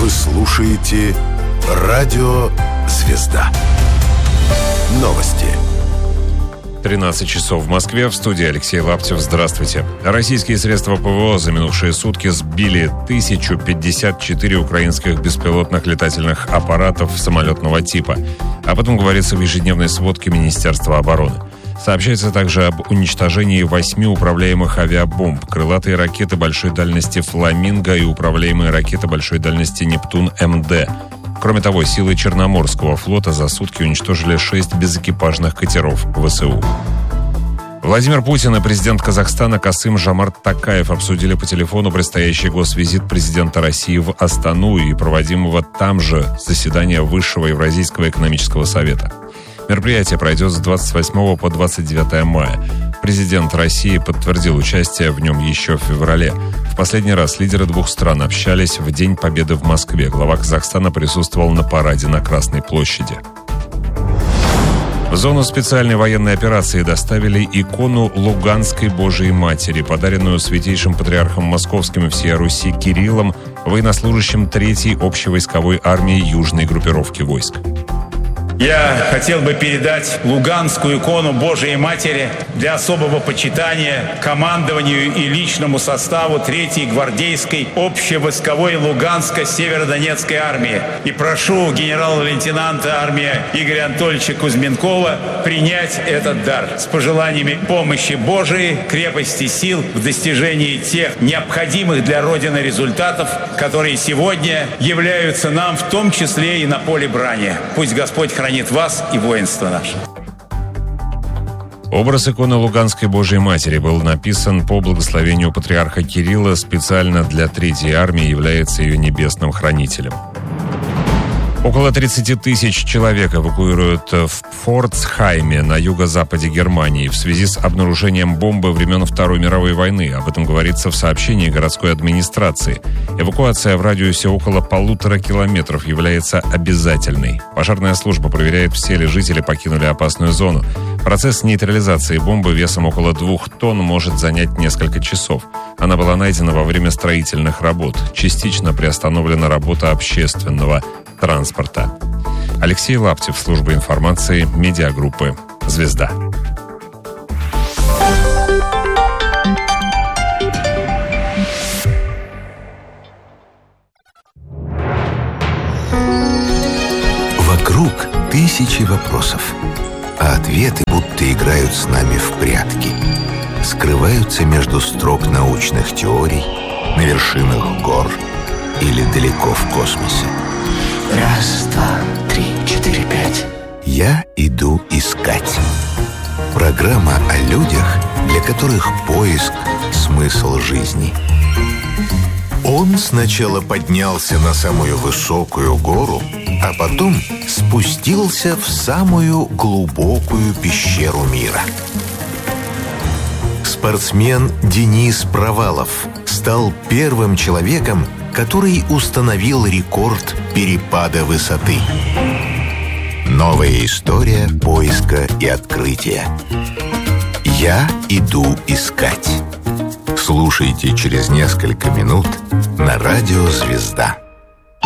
Вы слушаете «Радио Звезда». Новости. 13 часов в Москве. В студии Алексей Лаптев. Здравствуйте. Российские средства ПВО за минувшие сутки сбили 1054 украинских беспилотных летательных аппаратов самолетного типа. Об этом говорится в ежедневной сводке Министерства обороны. Сообщается также об уничтожении 8 управляемых авиабомб, крылатые ракеты большой дальности «Фламинго» и управляемые ракеты большой дальности «Нептун-МД». Кроме того, силы Черноморского флота за сутки уничтожили 6 безэкипажных катеров ВСУ. Владимир Путин и президент Казахстана Касым-Жомарт Токаев обсудили по телефону предстоящий госвизит президента России в Астану и проводимого там же заседания Высшего Евразийского экономического совета. Мероприятие пройдет с 28 по 29 мая. Президент России подтвердил участие в нем еще в феврале. В последний раз лидеры двух стран общались в День Победы в Москве. Глава Казахстана присутствовал на параде на Красной площади. В зону специальной военной операции доставили икону Луганской Божией Матери, подаренную святейшим патриархом Московским и всея Руси Кириллом, военнослужащим 3-й общевойсковой армии южной группировки войск. Я хотел бы передать Луганскую икону Божией Матери для особого почитания командованию и личному составу 3-й гвардейской общевойсковой Луганско-Северодонецкой армии. И прошу генерала-лейтенанта армии Игоря Анатольевича Кузьменкова принять этот дар с пожеланиями помощи Божией, крепости сил в достижении тех необходимых для Родины результатов, которые сегодня являются нам в том числе и на поле брани. Пусть Господь хранит вас и воинство наше. Образ иконы Луганской Божией Матери был написан по благословению патриарха Кирилла специально для 3-й армии и является ее небесным хранителем. Около 30 тысяч человек эвакуируют в Пфорцхайме на юго-западе Германии в связи с обнаружением бомбы времен Второй мировой войны. Об этом говорится в сообщении городской администрации. Эвакуация в радиусе около 1,5 километров является обязательной. Пожарная служба проверяет, все ли жители покинули опасную зону. Процесс нейтрализации бомбы весом около 2 тонн может занять несколько часов. Она была найдена во время строительных работ. Частично приостановлена работа общественного транспорта. Алексей Лаптев, служба информации, медиагруппы «Звезда». Вокруг тысячи вопросов, а ответы будто играют с нами в прятки. Скрываются между строк научных теорий, на вершинах гор или далеко в космосе. Раз, два, три, 4, 5. Я иду искать. Программа о людях, для которых поиск – смысл жизни. Он сначала поднялся на самую высокую гору, а потом спустился в самую глубокую пещеру мира. Спортсмен Денис Провалов стал первым человеком, который установил рекорд перепада высоты. Новая история поиска и открытия. Я иду искать. Слушайте через несколько минут на радио «Звезда».